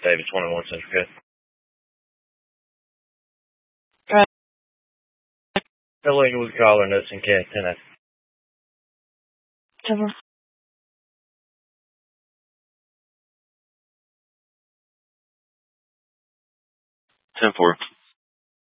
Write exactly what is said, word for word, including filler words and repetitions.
David, twenty-one Central Fifth. Right. Illegal with caller, notes in K, ten F. Cover. ten four.